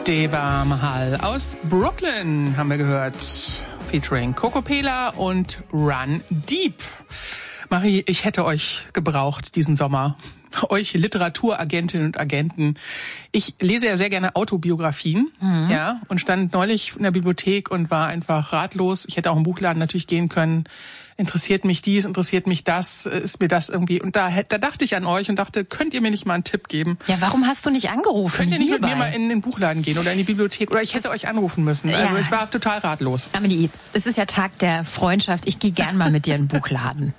Deva Mahal aus Brooklyn haben wir gehört, featuring Coco Pela und Run Deep. Marie, ich hätte euch gebraucht diesen Sommer. Euch Literaturagentinnen und Agenten. Ich lese ja sehr gerne Autobiografien, ja, und stand neulich in der Bibliothek und war einfach ratlos. Ich hätte auch im Buchladen natürlich gehen können. Interessiert mich dies, interessiert mich das, ist mir das irgendwie. Und da dachte ich an euch und dachte, könnt ihr mir nicht mal einen Tipp geben? Ja, warum hast du nicht angerufen? Könnt ihr nicht mit mir mal in den Buchladen gehen oder in die Bibliothek? Oder ich hätte euch anrufen müssen. Also ich war total ratlos. Amelie, es ist ja Tag der Freundschaft. Ich gehe gern mal mit dir in den Buchladen.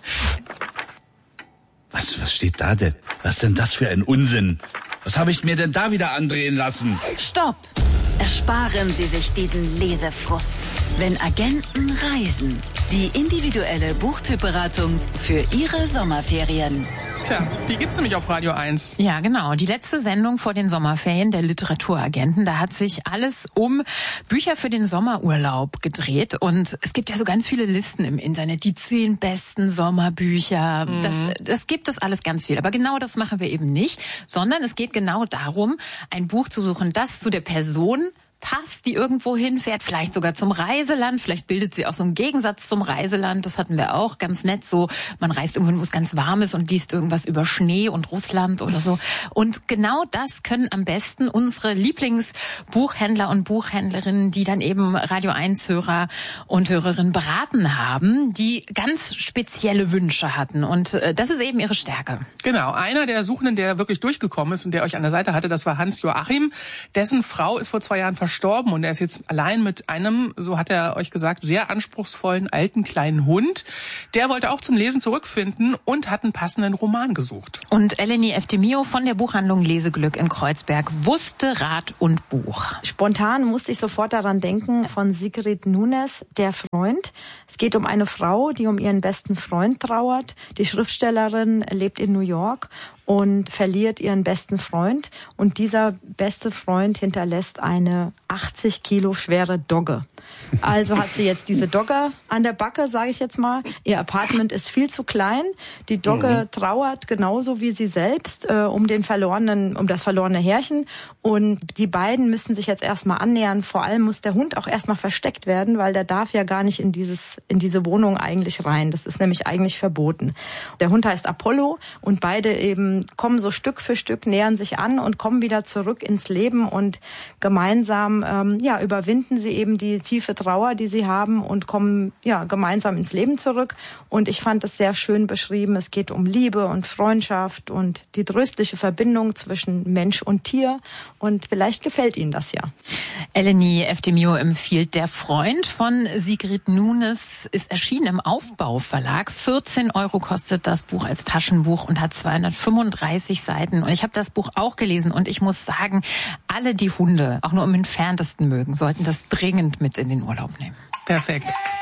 Was steht da denn? Was denn das für ein Unsinn? Was habe ich mir denn da wieder andrehen lassen? Stopp! Ersparen Sie sich diesen Lesefrust. Wenn Agenten reisen. Die individuelle Buchtippberatung für Ihre Sommerferien. Tja, die gibt's nämlich auf Radio 1. Ja, genau. Die letzte Sendung vor den Sommerferien der Literaturagenten. Da hat sich alles um Bücher für den Sommerurlaub gedreht. Und es gibt ja so ganz viele Listen im Internet. Die 10 besten Sommerbücher. Das gibt es alles ganz viel. Aber genau das machen wir eben nicht. Sondern es geht genau darum, ein Buch zu suchen, das zu der Person passt, die irgendwo hinfährt, vielleicht sogar zum Reiseland, vielleicht bildet sie auch so einen Gegensatz zum Reiseland, das hatten wir auch, ganz nett so, man reist irgendwo hin, wo es ganz warm ist und liest irgendwas über Schnee und Russland oder so. Und genau das können am besten unsere Lieblingsbuchhändler und Buchhändlerinnen, die dann eben Radio 1 Hörer und Hörerinnen beraten haben, die ganz spezielle Wünsche hatten. Und das ist eben ihre Stärke. Genau, einer der Suchenden, der wirklich durchgekommen ist und der euch an der Seite hatte, das war Hans Joachim. Dessen Frau ist vor 2 Jahren verstorben und er ist jetzt allein mit einem, so hat er euch gesagt, sehr anspruchsvollen alten kleinen Hund. Der wollte auch zum Lesen zurückfinden und hat einen passenden Roman gesucht. Und Eleni Eftemio von der Buchhandlung Leseglück in Kreuzberg wusste Rat und Buch. Spontan musste ich sofort daran denken, von Sigrid Nunes, Der Freund. Es geht um eine Frau, die um ihren besten Freund trauert. Die Schriftstellerin lebt in New York und verliert ihren besten Freund. Und dieser beste Freund hinterlässt eine 80 Kilo schwere Dogge. Also hat sie jetzt diese Dogge an der Backe, sage ich jetzt mal. Ihr Apartment ist viel zu klein. Die Dogge trauert genauso wie sie selbst um das verlorene Härchen. Und die beiden müssen sich jetzt erstmal annähern. Vor allem muss der Hund auch erstmal versteckt werden, weil der darf ja gar nicht in diese Wohnung eigentlich rein. Das ist nämlich eigentlich verboten. Der Hund heißt Apollo und beide eben kommen so Stück für Stück, nähern sich an und kommen wieder zurück ins Leben und gemeinsam überwinden sie eben die tiefe Trauer, die sie haben und kommen gemeinsam ins Leben zurück. Und ich fand es sehr schön beschrieben. Es geht um Liebe und Freundschaft und die tröstliche Verbindung zwischen Mensch und Tier. Und vielleicht gefällt Ihnen das ja. Eleni Eftemio empfiehlt Der Freund von Sigrid Nunes, ist erschienen im Aufbau Verlag. 14 € kostet das Buch als Taschenbuch und hat 235 Seiten. Und ich habe das Buch auch gelesen und ich muss sagen, alle, die Hunde auch nur im Entferntesten mögen, sollten das dringend mit in den Urlaub nehmen. Perfekt.